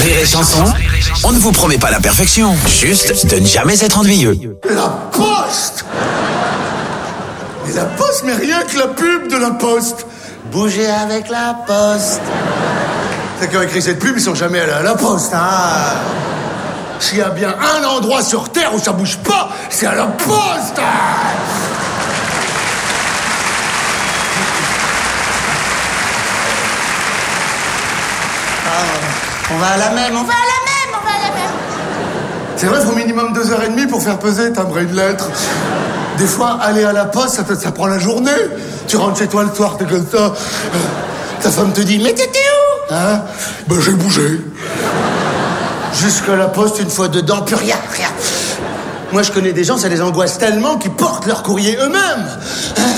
Rire et Chanson, on ne vous promet pas la perfection, juste de ne jamais être ennuyeux. La Poste! Mais la Poste, mais rien que la pub de la Poste. Bougez avec la Poste. Ceux qui ont écrit cette pub, ils sont jamais allés à la Poste, hein. S'il y a bien un endroit sur Terre où ça bouge pas, c'est à la Poste. On va à la même, on va à la même, on va à la même. C'est vrai, il faut minimum 2h30 pour faire peser timbre une lettre. Des fois, aller à la Poste, ça prend la journée. Tu rentres chez toi le soir, t'es comme ça. Ta femme te dit, mais t'étais où? Hein? Ben, j'ai bougé. Jusqu'à la Poste, une fois dedans, plus rien. Moi, je connais des gens, ça les angoisse tellement qu'ils portent leur courrier eux-mêmes.